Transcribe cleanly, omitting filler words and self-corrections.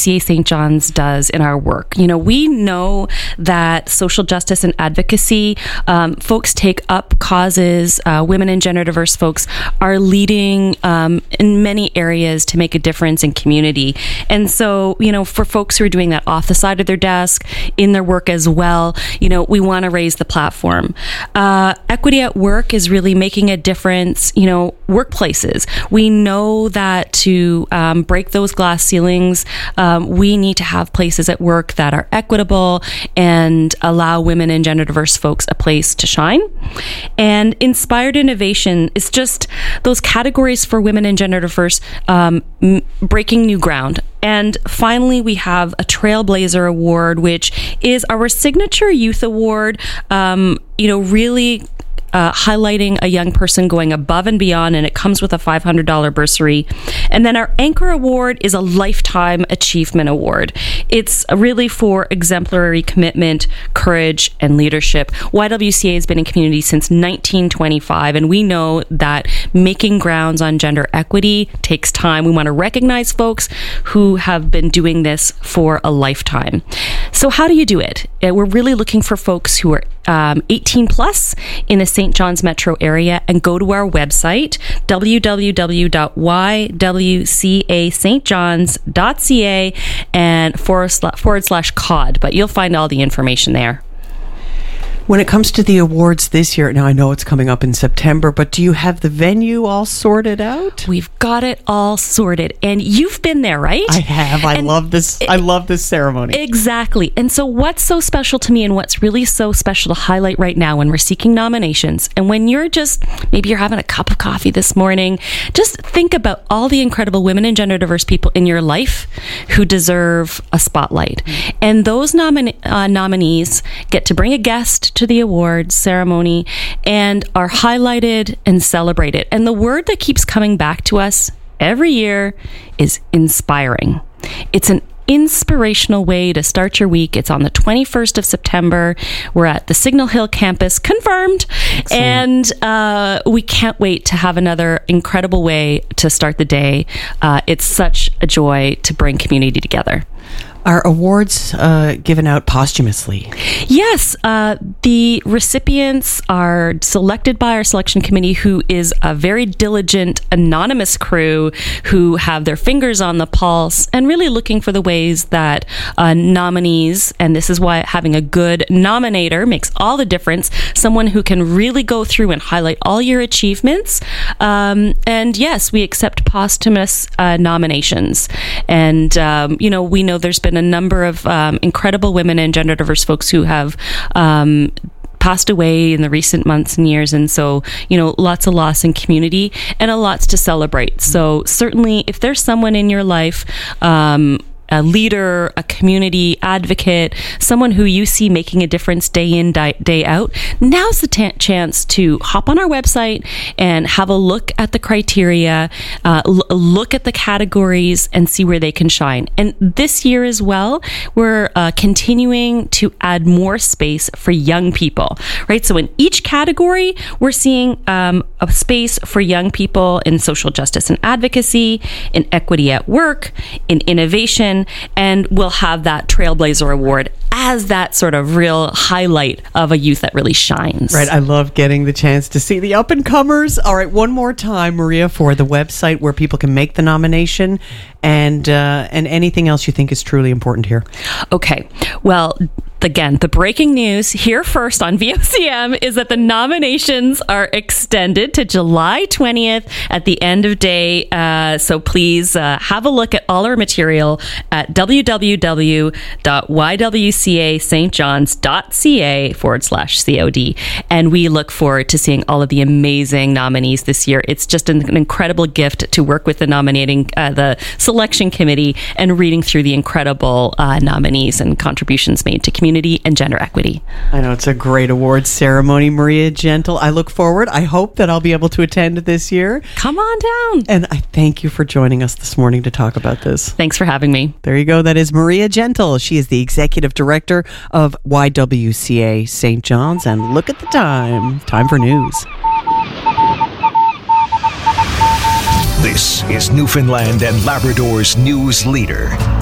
YWCA St. John's does in our work. You know, we know that social justice and advocacy, folks take up causes, women and gender diverse folks are leading in many areas to make a difference in community. And so, you know, for folks who are doing that off the side of their desk, in their work as well, you know, we want to raise the platform. Equity at work is really making a difference, you know, workplaces. We know that to break those glass ceilings, we need to have places at work that are equitable and allow women and gender diverse folks a place to shine. And inspired innovation is just those categories for women and gender diverse, breaking new ground. And finally, we have a Trailblazer Award, which is our signature youth award, you know, really highlighting a young person going above and beyond, and it comes with a $500 bursary. And then our Anchor Award is a Lifetime Achievement Award. It's really for exemplary commitment, courage, and leadership. YWCA has been in community since 1925, and we know that making grounds on gender equity takes time. We want to recognize folks who have been doing this for a lifetime. So how do you do it? We're really looking for folks who are 18 plus in the St. John's metro area, and go to our website, www.ywcastjohns.ca and /COD, but you'll find all the information there. When it comes to the awards this year, now I know it's coming up in September, but do you have the venue all sorted out? We've got it all sorted, and you've been there, right? I have. I love this ceremony. Exactly. And so what's so special to me, and what's really so special to highlight right now when we're seeking nominations, and when you're maybe you're having a cup of coffee this morning, just think about all the incredible women and gender diverse people in your life who deserve a spotlight. And those nominees get to bring a guest to the awards ceremony and are highlighted and celebrated. And the word that keeps coming back to us every year is inspiring. It's an inspirational way to start your week. It's on the 21st of September. We're at the Signal Hill campus, confirmed. Excellent. And we can't wait to have another incredible way to start the day. It's such a joy to bring community together. Are awards given out posthumously? Yes. The recipients are selected by our selection committee, who is a very diligent, anonymous crew who have their fingers on the pulse and really looking for the ways that nominees, and this is why having a good nominator makes all the difference, someone who can really go through and highlight all your achievements. And yes, we accept posthumous nominations. And, you know, we know there's been a number of incredible women and gender diverse folks who have passed away in the recent months and years. And so, you know, lots of loss in community and a lot to celebrate. So certainly if there's someone in your life, a leader, a community advocate, someone who you see making a difference day in, day out, now's the chance to hop on our website and have a look at the criteria, look at the categories and see where they can shine. And this year as well, we're continuing to add more space for young people, right? So in each category, we're seeing a space for young people in social justice and advocacy, in equity at work, in innovation, and we'll have that Trailblazer Award as that sort of real highlight of a youth that really shines. Right. I love getting the chance to see the up-and-comers. All right. One more time, Maria, for the website where people can make the nomination and anything else you think is truly important here. Okay. Well, again, the breaking news here first on VOCM is that the nominations are extended to July 20th at the end of day. So please have a look at all our material at www.ywcastjohns.ca/COD. And we look forward to seeing all of the amazing nominees this year. It's just an incredible gift to work with the the selection committee and reading through the incredible nominees and contributions made to community and gender equity. I know it's a great awards ceremony, Maria Gentle. I look forward. I hope that I'll be able to attend this year. Come on down. And I thank you for joining us this morning to talk about this. Thanks for having me. There you go. That is Maria Gentle. She is the executive director of YWCA St. John's. And look at the time. Time for news. This is Newfoundland and Labrador's news leader,